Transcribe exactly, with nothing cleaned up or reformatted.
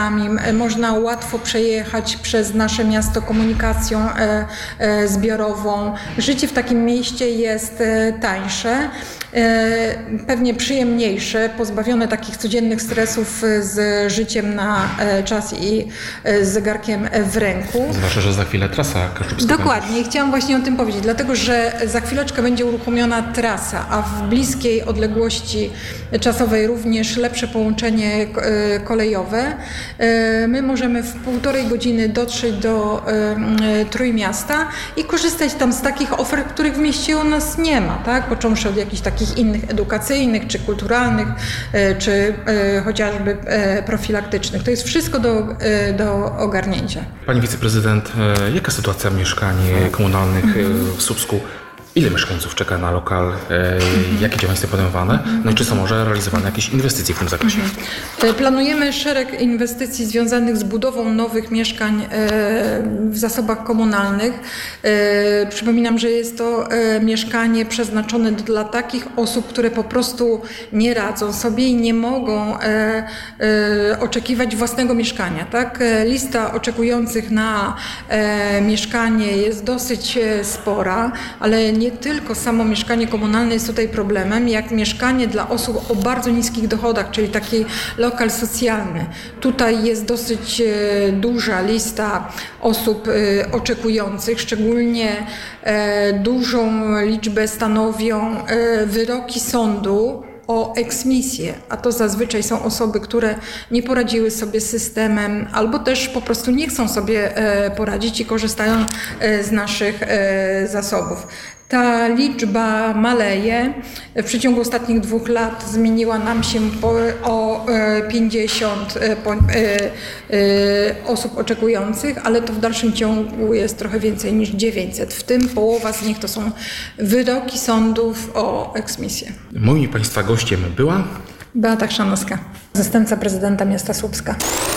samochodami, można łatwo przejechać przez nasze miasto komunikacją zbiorową. Życie w takim mieście jest tańsze, pewnie przyjemniejsze, pozbawione takich codziennych stresów z życiem na czas i z zegarkiem w ręku. Zwłaszcza, że za chwilę trasa kaszubska. Dokładnie, chciałam właśnie o tym powiedzieć, dlatego że za chwileczkę będzie uruchomiona trasa, a w bliskiej odległości czasowej również lepsze połączenie kolejowe. My możemy w półtorej godziny dotrzeć do Trójmiasta i korzystać tam z takich ofert, których w mieście u nas nie ma, tak? Począwszy od jakichś takich innych edukacyjnych, czy kulturalnych, czy chociażby profilaktycznych. To jest wszystko do, do ogarnięcia. Pani wiceprezydent, jaka sytuacja mieszkań komunalnych w Słupsku? Ile mieszkańców czeka na lokal? E, jakie działania są podejmowane? No i czy są może realizowane jakieś inwestycje w tym zakresie? Planujemy szereg inwestycji związanych z budową nowych mieszkań e, w zasobach komunalnych. E, przypominam, że jest to e, mieszkanie przeznaczone dla takich osób, które po prostu nie radzą sobie i nie mogą e, e, oczekiwać własnego mieszkania. Tak? Lista oczekujących na e, mieszkanie jest dosyć spora, ale nie Nie tylko samo mieszkanie komunalne jest tutaj problemem, jak mieszkanie dla osób o bardzo niskich dochodach, czyli taki lokal socjalny. Tutaj jest dosyć duża lista osób oczekujących, szczególnie dużą liczbę stanowią wyroki sądu o eksmisję, a to zazwyczaj są osoby, które nie poradziły sobie z systemem albo też po prostu nie chcą sobie poradzić i korzystają z naszych zasobów. Ta liczba maleje. W przeciągu ostatnich dwóch lat zmieniła nam się po, o pięćdziesiąt po, e, e, osób oczekujących, ale to w dalszym ciągu jest trochę więcej niż dziewięćset. W tym połowa z nich to są wyroki sądów o eksmisję. Moim Państwa gościem była Beata Chrzanowska, zastępca prezydenta miasta Słupska.